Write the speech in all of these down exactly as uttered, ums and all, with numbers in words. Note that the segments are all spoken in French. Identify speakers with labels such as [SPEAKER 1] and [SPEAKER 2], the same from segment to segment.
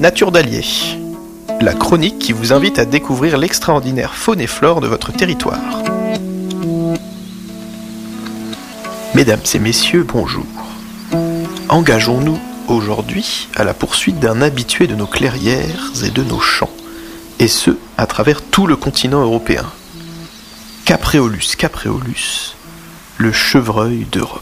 [SPEAKER 1] Nature d'Allier, la chronique qui vous invite à découvrir l'extraordinaire faune et flore de votre territoire. Mesdames et messieurs, bonjour. Engageons-nous aujourd'hui à la poursuite d'un habitué de nos clairières et de nos champs, et ce, à travers tout le continent européen. Capréolus capreolus, le chevreuil d'Europe.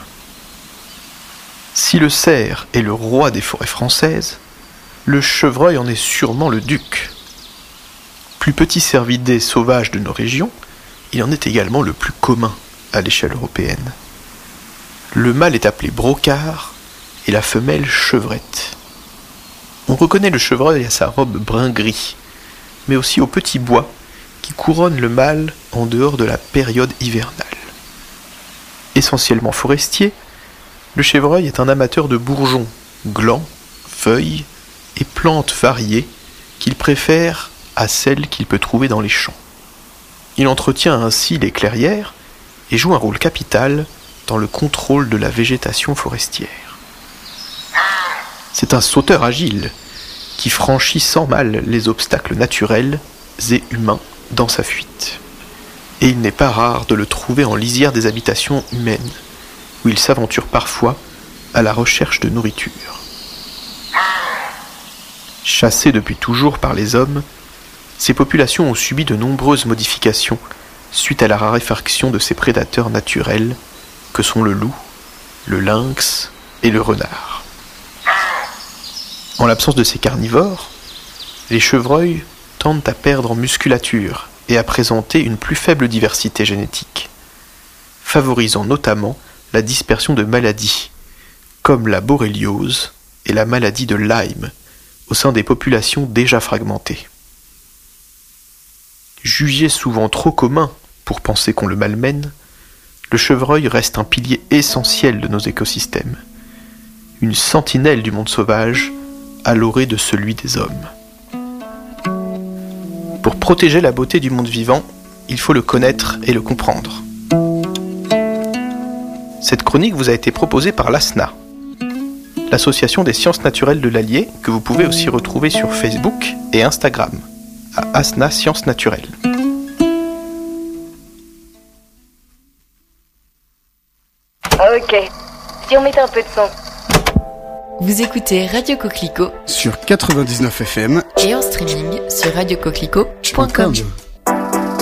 [SPEAKER 1] Si le cerf est le roi des forêts françaises, le chevreuil en est sûrement le duc. Plus petit cervidé sauvage de nos régions, il en est également le plus commun à l'échelle européenne. Le mâle est appelé brocard et la femelle chevrette. On reconnaît le chevreuil à sa robe brun-gris, mais aussi au petit bois qui couronne le mâle en dehors de la période hivernale. Essentiellement forestier, le chevreuil est un amateur de bourgeons, glands, feuilles et plantes variées qu'il préfère à celles qu'il peut trouver dans les champs. Il entretient ainsi les clairières et joue un rôle capital dans le contrôle de la végétation forestière. C'est un sauteur agile qui franchit sans mal les obstacles naturels et humains dans sa fuite. Et il n'est pas rare de le trouver en lisière des habitations humaines, où il s'aventure parfois à la recherche de nourriture. Chassées depuis toujours par les hommes, ces populations ont subi de nombreuses modifications suite à la raréfaction de ces prédateurs naturels que sont le loup, le lynx et le renard. En l'absence de ces carnivores, les chevreuils tendent à perdre en musculature et à présenter une plus faible diversité génétique, favorisant notamment la dispersion de maladies, comme la borréliose et la maladie de Lyme, au sein des populations déjà fragmentées. Jugé souvent trop commun pour penser qu'on le malmène, le chevreuil reste un pilier essentiel de nos écosystèmes, une sentinelle du monde sauvage à l'orée de celui des hommes. Pour protéger la beauté du monde vivant, il faut le connaître et le comprendre. Cette chronique vous a été proposée par l'A S N A, l'association des sciences naturelles de l'Allier, que vous pouvez aussi retrouver sur Facebook et Instagram, à A S N A Sciences Naturelles.
[SPEAKER 2] Ok, si on mettait un peu de son.
[SPEAKER 3] Vous écoutez Radio Coquelicot
[SPEAKER 4] sur quatre-vingt-dix-neuf F M
[SPEAKER 3] et en streaming sur radio coquelicot point com.